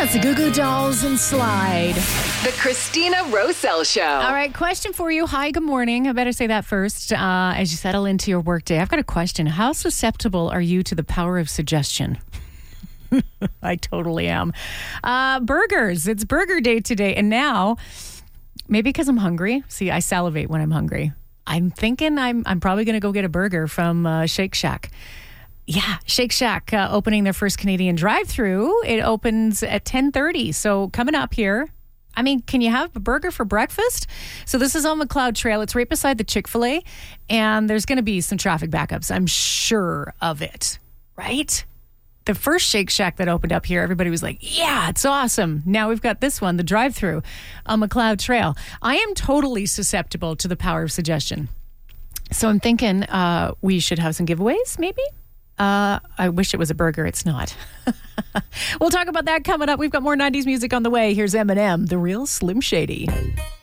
That's the Goo Goo Dolls and Slide. The Christina Roselle Show. All right, question for you. Hi, good morning. I better say that first as you settle into your workday. I've got a question. How susceptible are you to the power of suggestion? I totally am. Burgers. It's burger day today. And now, maybe because I'm hungry. See, I salivate when I'm hungry. I'm thinking I'm probably going to go get a burger from Shake Shack. Yeah, Shake Shack opening their first Canadian drive-thru. It opens at 10:30. So coming up here, I mean, can you have a burger for breakfast? So this is on McLeod Trail. It's right beside the Chick-fil-A. And there's going to be some traffic backups. I'm sure of it, right? The first Shake Shack that opened up here, everybody was like, yeah, it's awesome. Now we've got this one, the drive-thru on McLeod Trail. I am totally susceptible to the power of suggestion. So I'm thinking we should have some giveaways, maybe? I wish it was a burger. It's not. We'll talk about that coming up. We've got more 90s music on the way. Here's Eminem, The Real Slim Shady.